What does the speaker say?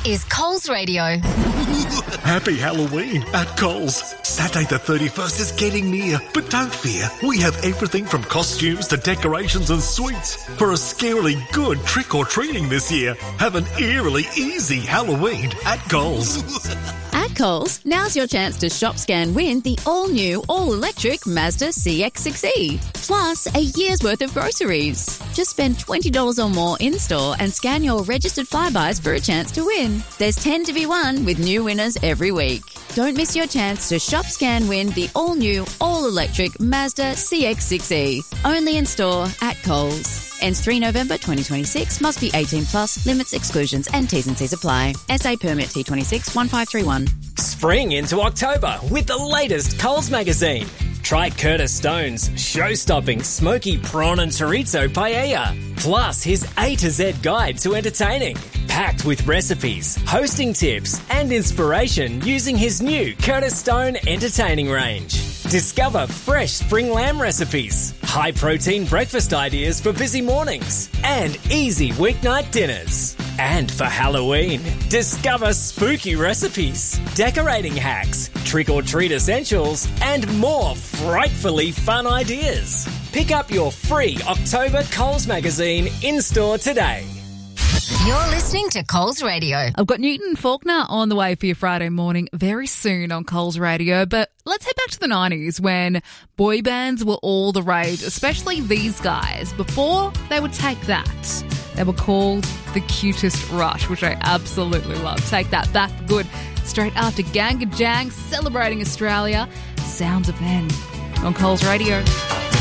is Coles Radio. Happy Halloween at Coles. Saturday the 31st is getting near, but don't fear. We have everything from costumes to decorations and sweets for a scarily good trick-or-treating this year. Have an eerily easy Halloween at Coles. At Coles, now's your chance to shop, scan, win the all-new, all-electric Mazda CX-6E, plus a year's worth of groceries. Just spend $20 or more in-store and scan your registered Flybuys for a chance to win. There's 10 to be won with new winners every week. Don't miss your chance to shop, scan, win the all-new, all-electric Mazda CX-6E. Only in store at Coles. Ends 3 November 2026. Must be 18 plus. Limits, exclusions and T's and C's apply. SA Permit T26 1531. Spring into October with the latest Coles magazine. Try Curtis Stone's show-stopping smoky prawn and chorizo paella, plus his A to Z guide to entertaining, packed with recipes, hosting tips and inspiration using his new Curtis Stone entertaining range. Discover fresh spring lamb recipes, high-protein breakfast ideas for busy mornings, and easy weeknight dinners. And for Halloween, discover spooky recipes, decorating hacks, trick-or-treat essentials, and more frightfully fun ideas. Pick up your free October Coles magazine in-store today. You're listening to Coles Radio. I've got Newton Faulkner on the way for your Friday morning very soon on Coles Radio, but let's head back to the 90s when boy bands were all the rage, especially these guys. Before they would Take That, they were called the Cutest Rush, which I absolutely love. Take That back for good. Straight after Ganga Jang celebrating Australia, Sounds of Men on Coles Radio.